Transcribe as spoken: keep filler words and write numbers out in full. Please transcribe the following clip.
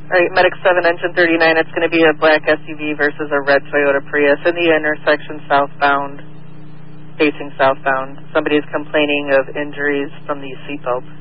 All right, Medic seven, engine thirty-nine, it's going to be a black S U V versus a red Toyota Prius in the intersection southbound, facing southbound. Somebody is complaining of injuries from the seatbelt.